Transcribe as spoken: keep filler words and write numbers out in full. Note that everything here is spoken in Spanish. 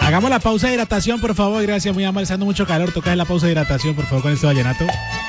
Hagamos la pausa de hidratación, por favor. Gracias, muy amable. Está dando mucho calor. Toca la pausa de hidratación, por favor, con este vallenato.